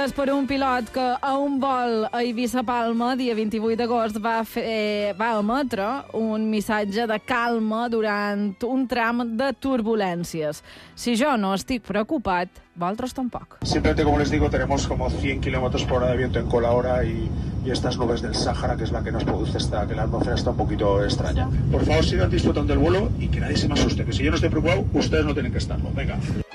és per un pilot que a un vol a Eivissa-Palma, dia 28 d'agost, va emetre un missatge de calma durant un tram de turbulències. Si jo no estic preocupat, vosaltres tampoc. Simplemente, como les digo, tenemos como 100 kilómetros por hora de viento en cola ahora y estas nubes del Sáhara, que es la que nos produce que la atmósfera está un poquito extraña. Por favor, sigan disfrutando del vuelo y que nadie se me asuste, que si yo no estoy preocupado, ustedes no tienen que estarlo. Venga.